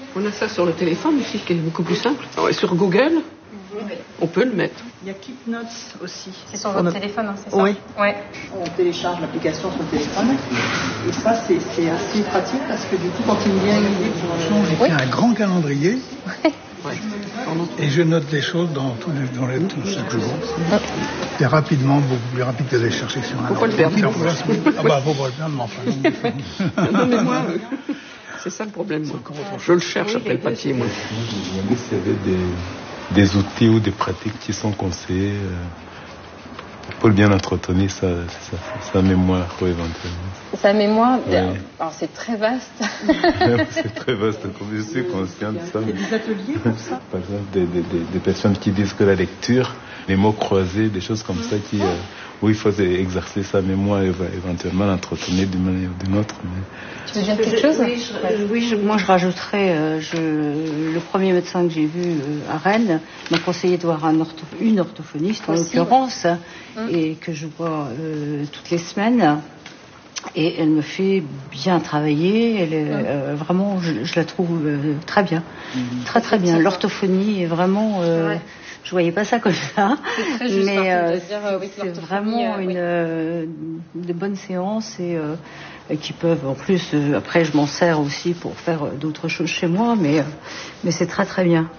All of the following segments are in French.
On a ça sur le téléphone ici, qui est beaucoup plus simple. Et sur Google, on peut le mettre. Il y a Keep Notes aussi. C'est sur votre téléphone, hein, c'est ça? Oui. Ouais. On télécharge l'application sur le téléphone. Et ça, c'est assez pratique parce que du coup, quand il me vient une idée pour J'ai fait un grand calendrier. Ouais. Et je note les choses dans chaque jour. C'est rapidement, beaucoup plus rapide que d'aller chercher sur un Faut pas le perdre. Ah bah, faut pas le perdre, mais enfin. Non, mais moi, c'est ça le problème. Moi. Je le cherche après le papier, moi. Je me demandais s'il y avait des outils ou des pratiques qui sont conseillées pour bien entretenir sa mémoire, éventuellement. Sa mémoire, Ouais. alors c'est très vaste. C'est très vaste, comme je suis conscient de ça. Il y a des ateliers pour ça. Par exemple, des personnes qui disent que la lecture, les mots croisés, des choses comme ça, où il faut exercer sa mémoire et éventuellement l'entretenir d'une manière ou d'une autre. Mais... Tu veux dire quelque chose? Oui, moi je rajouterais, le premier médecin que j'ai vu à Rennes m'a conseillé de voir une orthophoniste en l'occurrence, et que je vois toutes les semaines. Et elle me fait bien travailler. Elle est, vraiment, je la trouve très bien, très très bien. L'orthophonie est vraiment. Je voyais pas ça comme ça, mais c'est vraiment de bonnes séances et qui peuvent, en plus, après je m'en sers aussi pour faire d'autres choses chez moi, mais c'est très très bien.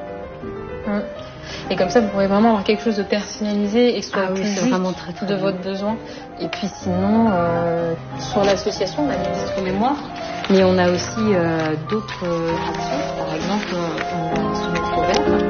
Et comme ça, vous pourrez vraiment avoir quelque chose de personnalisé et que ce soit plus juste vraiment très, très de bien. votre besoin. Et puis sinon, sur l'association, on a l'Industrie Mémoire, mais on a aussi d'autres actions. Par exemple, on a Sous notre verre.